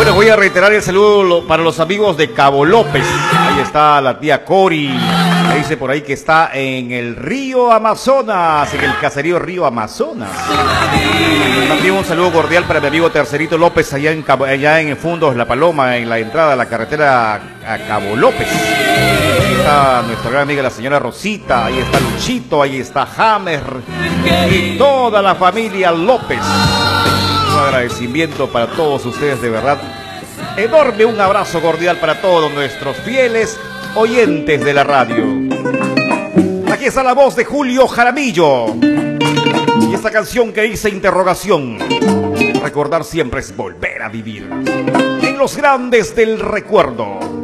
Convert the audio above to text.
Bueno, voy a reiterar el saludo para los amigos de Cabo López. Ahí está la tía Cori. Me dice por ahí que está en el río Amazonas, en el caserío Río Amazonas. También un saludo cordial para mi amigo Tercerito López, allá en Fundos La Paloma, en la entrada a la carretera a Cabo López. Ahí está nuestra gran amiga la señora Rosita, ahí está Luchito, ahí está Hammer y toda la familia López. Un agradecimiento para todos ustedes, de verdad. Enorme, un abrazo cordial para todos nuestros fieles oyentes de la radio. Aquí está la voz de Julio Jaramillo. Y esta canción que dice interrogación. Recordar siempre es volver a vivir. En los grandes del recuerdo.